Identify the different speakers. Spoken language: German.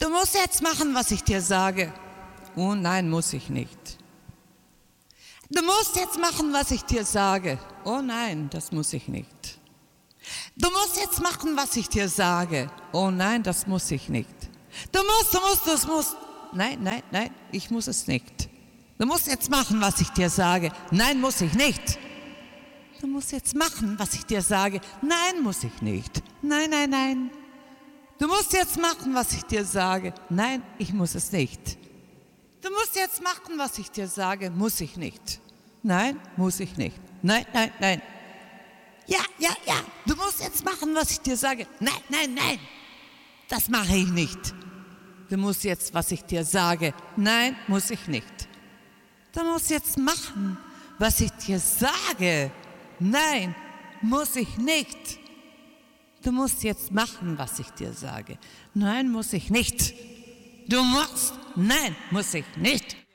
Speaker 1: Du musst jetzt machen, was ich dir sage. Oh nein, muss ich nicht. Du musst jetzt machen, was ich dir sage. Oh nein, das muss ich nicht. Du musst jetzt machen, was ich dir sage. Oh nein, das muss ich nicht. Du musst. Nein, nein, nein, ich muss es nicht. Du musst jetzt machen, was ich dir sage. Nein, muss ich nicht. Du musst jetzt machen, was ich dir sage. Nein, muss ich nicht. Nein, nein, nein. Du musst jetzt machen, was ich dir sage. Nein, ich muss es nicht. Du musst jetzt machen, was ich dir sage. Muss ich nicht. Nein, muss ich nicht. Nein, nein, nein. Ja. Du musst jetzt machen, was ich dir sage. Nein, nein, nein. Das mache ich nicht. Du musst jetzt, was ich dir sage. Nein, muss ich nicht. Du musst jetzt machen, was ich dir sage. Nein, muss ich nicht. Du musst jetzt machen, was ich dir sage. Nein, muss ich nicht. Du musst. Nein, muss ich nicht.